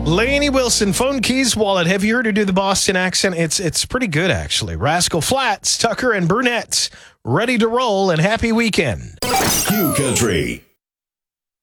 Lainey Wilson, phone, keys, wallet. Have you heard her do the Boston accent? It's pretty good, actually. Rascal Flatts, Tucker and Brunette, ready to roll, and happy weekend. Q Country.